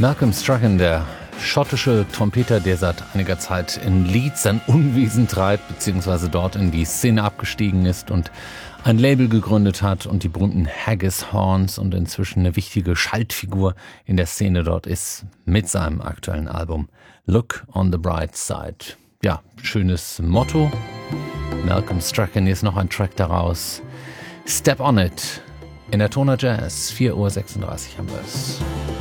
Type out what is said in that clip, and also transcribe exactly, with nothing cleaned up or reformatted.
Malcolm Strachan, der schottische Trompeter, der seit einiger Zeit in Leeds sein Unwesen treibt, beziehungsweise dort in die Szene abgestiegen ist und ein Label gegründet hat und die berühmten Haggis Horns und inzwischen eine wichtige Schaltfigur in der Szene dort ist, mit seinem aktuellen Album Look on the Bright Side. Ja, schönes Motto. Malcolm Strachan, hier ist noch ein Track daraus. Step on It in der Toner Jazz, vier Uhr sechsunddreißig haben wir es.